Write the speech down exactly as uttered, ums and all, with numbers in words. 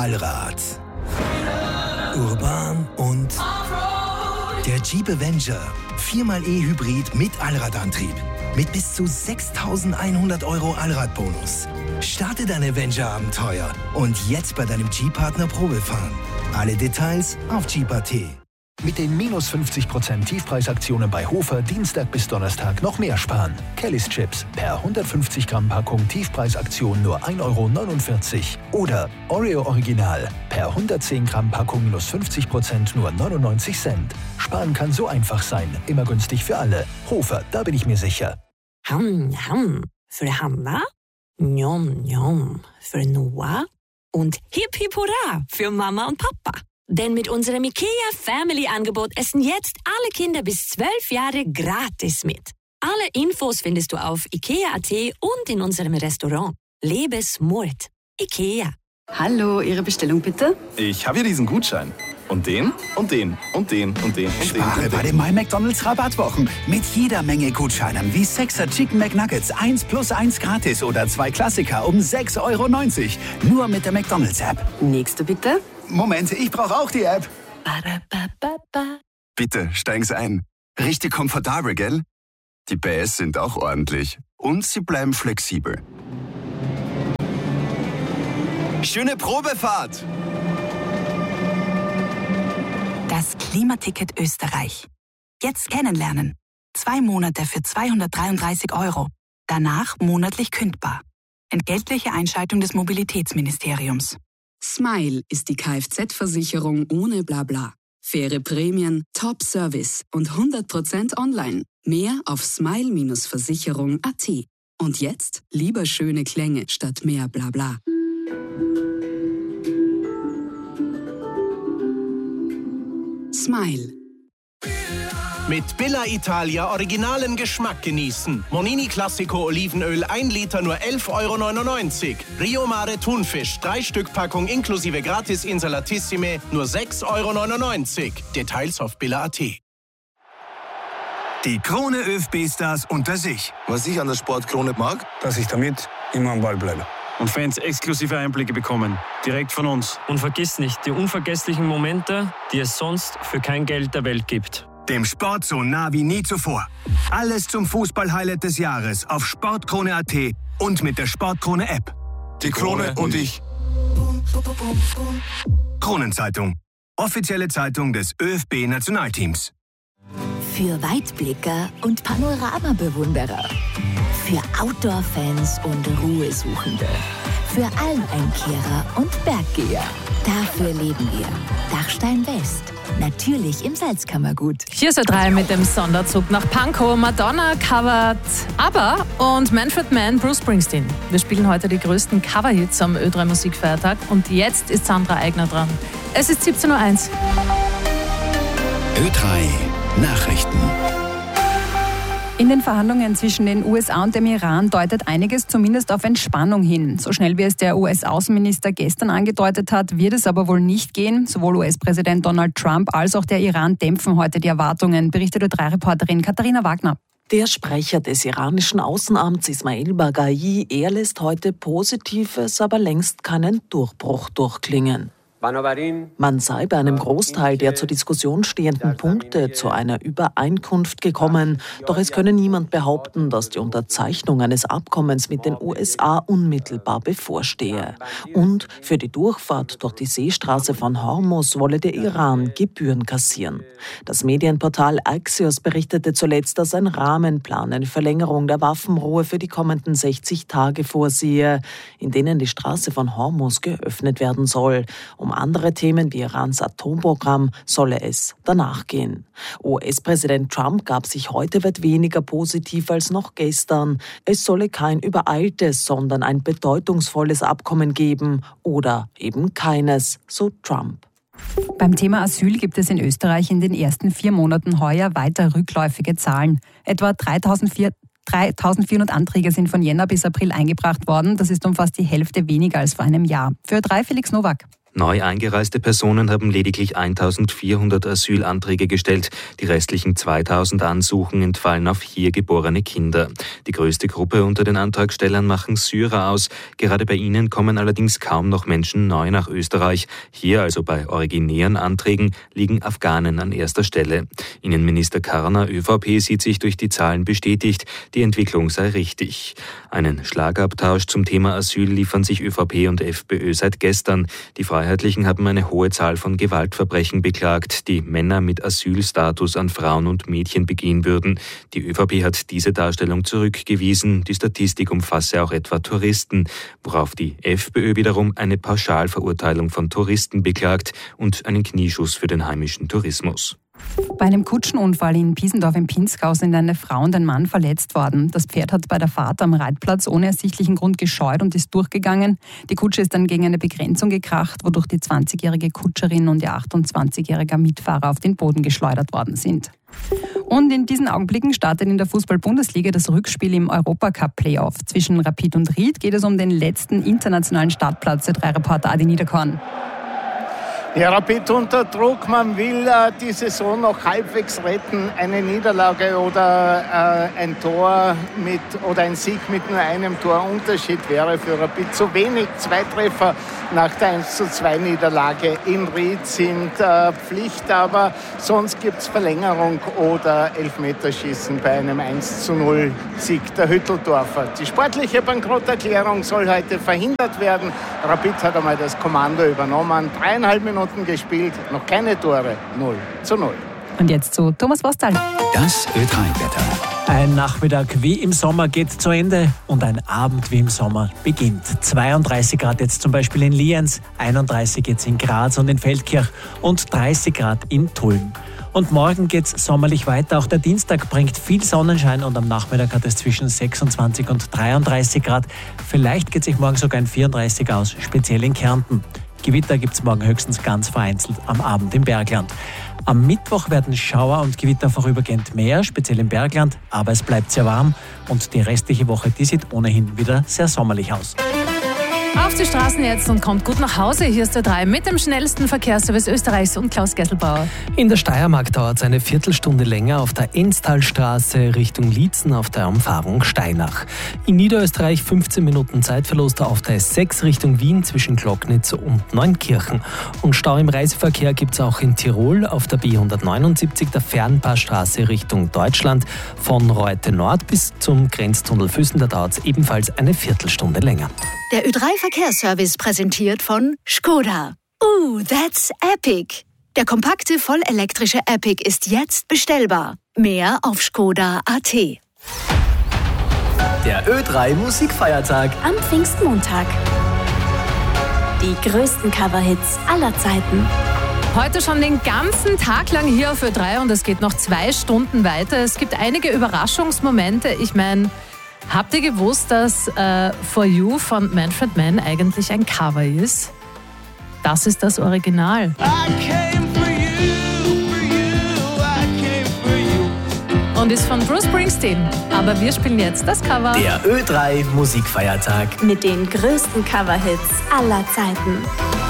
Allrad. Urban und der Jeep Avenger. viermal E-Hybrid mit Allradantrieb. Mit bis zu sechstausendeinhundert Euro Allradbonus. Starte dein Avenger-Abenteuer und jetzt bei deinem Jeep-Partner Probefahren. Alle Details auf Jeep punkt at. Mit den minus fünfzig Prozent Tiefpreisaktionen bei Hofer Dienstag bis Donnerstag noch mehr sparen. Kellys Chips per hundertfünfzig Gramm Packung Tiefpreisaktion nur ein Euro neunundvierzig. Oder Oreo Original per hundertzehn Gramm Packung minus fünfzig Prozent nur neunundneunzig Cent. Sparen kann so einfach sein. Immer günstig für alle. Hofer, da bin ich mir sicher. Ham, ham. Für Hanna, njom, njom. Für Noah und hip hip hurra für Mama und Papa. Denn mit unserem IKEA Family Angebot essen jetzt alle Kinder bis zwölf Jahre gratis mit. Alle Infos findest du auf ikea punkt at und in unserem Restaurant. Lebe smart. IKEA. Hallo, Ihre Bestellung bitte? Ich habe hier diesen Gutschein. Und den, und den, und den, und den, und Spare den. Und bei den My McDonald's Rabattwochen. Mit jeder Menge Gutscheinen wie Sechser Chicken McNuggets eins plus eins gratis oder zwei Klassiker um sechs Euro neunzig. Nur mit der McDonald's App. Nächste bitte. Moment, ich brauche auch die App. Bitte, steigen Sie ein. Richtig komfortabel, gell? Die P S sind auch ordentlich. Und sie bleiben flexibel. Schöne Probefahrt! Das Klimaticket Österreich. Jetzt kennenlernen. Zwei Monate für zweihundertdreiunddreißig Euro. Danach monatlich kündbar. Entgeltliche Einschaltung des Mobilitätsministeriums. Smile ist die Kfz-Versicherung ohne Blabla. Faire Prämien, Top-Service und hundert Prozent online. Mehr auf smile Versicherung punkt at. Und jetzt lieber schöne Klänge statt mehr Blabla. Smile. Mit Billa Italia originalen Geschmack genießen. Monini Classico Olivenöl ein Liter nur elf Euro neunundneunzig. Rio Mare Thunfisch drei Stück Packung inklusive Gratis Insalatissime nur sechs Euro neunundneunzig. Details auf billa punkt at. Die Krone ÖFB-Stars unter sich. Was ich an der Sportkrone mag, dass ich damit immer am Ball bleibe. Und Fans exklusive Einblicke bekommen, direkt von uns. Und vergiss nicht die unvergesslichen Momente, die es sonst für kein Geld der Welt gibt. Dem Sport so nah wie nie zuvor. Alles zum Fußball-Highlight des Jahres auf sportkrone punkt at und mit der Sportkrone-App. Die Krone und ich. Kronenzeitung. Offizielle Zeitung des ÖFB-Nationalteams. Für Weitblicker und Panoramabewunderer. Für Outdoor-Fans und Ruhesuchende. Für Almeinkehrer und Berggeher. Dafür leben wir. Dachstein West. Natürlich im Salzkammergut. Hier ist Ö drei mit dem Sonderzug nach Pankow. Madonna covert ABBA und Manfred Mann Bruce Springsteen. Wir spielen heute die größten Coverhits am Ö drei Musikfeiertag und jetzt ist Sandra Eigner dran. Es ist siebzehn Uhr eins. Ö drei Nachrichten. In den Verhandlungen zwischen den U S A und dem Iran deutet einiges zumindest auf Entspannung hin. So schnell wie es der U S-Außenminister gestern angedeutet hat, wird es aber wohl nicht gehen. Sowohl U S-Präsident Donald Trump als auch der Iran dämpfen heute die Erwartungen, berichtet Ö drei Reporterin Katharina Wagner. Der Sprecher des iranischen Außenamts Ismail Baghai, er lässt heute Positives, aber längst keinen Durchbruch durchklingen. Man sei bei einem Großteil der zur Diskussion stehenden Punkte zu einer Übereinkunft gekommen, doch es könne niemand behaupten, dass die Unterzeichnung eines Abkommens mit den U S A unmittelbar bevorstehe. Und für die Durchfahrt durch die Seestraße von Hormuz wolle der Iran Gebühren kassieren. Das Medienportal Axios berichtete zuletzt, dass ein Rahmenplan eine Verlängerung der Waffenruhe für die kommenden sechzig Tage vorsehe, in denen die Straße von Hormuz geöffnet werden soll. Um andere Themen wie Irans Atomprogramm solle es danach gehen. U S-Präsident Trump gab sich heute weit weniger positiv als noch gestern. Es solle kein übereiltes, sondern ein bedeutungsvolles Abkommen geben oder eben keines, so Trump. Beim Thema Asyl gibt es in Österreich in den ersten vier Monaten heuer weiter rückläufige Zahlen. Etwa dreitausendvierhundert Anträge sind von Jänner bis April eingebracht worden. Das ist um fast die Hälfte weniger als vor einem Jahr. Für Ö drei Felix Nowak. Neu eingereiste Personen haben lediglich eintausendvierhundert Asylanträge gestellt. Die restlichen zweitausend Ansuchen entfallen auf hier geborene Kinder. Die größte Gruppe unter den Antragstellern machen Syrer aus. Gerade bei ihnen kommen allerdings kaum noch Menschen neu nach Österreich. Hier, also bei originären Anträgen, liegen Afghanen an erster Stelle. Innenminister Karner, ÖVP, sieht sich durch die Zahlen bestätigt. Die Entwicklung sei richtig. Einen Schlagabtausch zum Thema Asyl liefern sich ÖVP und FPÖ seit gestern. Die Freiheitlichen haben eine hohe Zahl von Gewaltverbrechen beklagt, die Männer mit Asylstatus an Frauen und Mädchen begehen würden. Die ÖVP hat diese Darstellung zurückgewiesen. Die Statistik umfasse auch etwa Touristen, worauf die FPÖ wiederum eine Pauschalverurteilung von Touristen beklagt und einen Knieschuss für den heimischen Tourismus. Bei einem Kutschenunfall in Piesendorf im Pinzgau sind eine Frau und ein Mann verletzt worden. Das Pferd hat bei der Fahrt am Reitplatz ohne ersichtlichen Grund gescheut und ist durchgegangen. Die Kutsche ist dann gegen eine Begrenzung gekracht, wodurch die zwanzigjährige Kutscherin und ihr achtundzwanzigjähriger Mitfahrer auf den Boden geschleudert worden sind. Und in diesen Augenblicken startet in der Fußball-Bundesliga das Rückspiel im Europacup-Playoff. Zwischen Rapid und Ried geht es um den letzten internationalen Startplatz, der drei-Reporter Adi Niederkorn. Ja, Rapid unter Druck, man will äh, die Saison noch halbwegs retten. Eine Niederlage oder äh, ein Tor mit oder ein Sieg mit nur einem Torunterschied wäre für Rapid zu wenig. Zwei Treffer nach der eins zu zwei Niederlage in Ried sind äh, Pflicht, aber sonst gibt es Verlängerung oder Elfmeterschießen bei einem eins zu null Sieg der Hütteldorfer. Die sportliche Bankrotterklärung soll heute verhindert werden. Rapid hat einmal das Kommando übernommen. Dreieinhalb Minuten gespielt, noch keine Tore, null zu null. Und jetzt zu Thomas Wastal. Das Ö drei Wetter. Ein Nachmittag wie im Sommer geht zu Ende und ein Abend wie im Sommer beginnt. zweiunddreißig Grad jetzt zum Beispiel in Lienz, einunddreißig jetzt in Graz und in Feldkirch und dreißig Grad in Tulln. Und morgen geht's sommerlich weiter. Auch der Dienstag bringt viel Sonnenschein und am Nachmittag hat es zwischen sechsundzwanzig und dreiunddreißig Grad. Vielleicht geht sich morgen sogar ein vierunddreißig aus, speziell in Kärnten. Gewitter gibt es morgen höchstens ganz vereinzelt am Abend im Bergland. Am Mittwoch werden Schauer und Gewitter vorübergehend mehr, speziell im Bergland, aber es bleibt sehr warm und die restliche Woche, die sieht ohnehin wieder sehr sommerlich aus. Auf die Straßen jetzt und kommt gut nach Hause. Hier ist der drei mit dem schnellsten Verkehrsservice Österreichs und Klaus Gesselbauer. In der Steiermark dauert es eine Viertelstunde länger auf der Enstalstraße Richtung Liezen auf der Umfahrung Steinach. In Niederösterreich fünfzehn Minuten Zeitverlust auf der S sechs Richtung Wien zwischen Glocknitz und Neunkirchen. Und Stau im Reiseverkehr gibt es auch in Tirol auf der B hundertneunundsiebzig, der Fernpassstraße Richtung Deutschland. Von Reute Nord bis zum Grenztunnel Füssen, da dauert es ebenfalls eine Viertelstunde länger. Der Ö drei Verkehrsservice präsentiert von Skoda. Ooh, that's epic! Der kompakte, vollelektrische Epic ist jetzt bestellbar. Mehr auf skoda punkt a t. Der Ö drei Musikfeiertag am Pfingstmontag. Die größten Coverhits aller Zeiten. Heute schon den ganzen Tag lang hier auf Ö drei und es geht noch zwei Stunden weiter. Es gibt einige Überraschungsmomente. Ich meine, habt ihr gewusst, dass äh, For You von Manfred Mann eigentlich ein Cover ist? Das ist das Original. Und ist von Bruce Springsteen. Aber wir spielen jetzt das Cover. Der Ö drei Musikfeiertag. Mit den größten Coverhits aller Zeiten.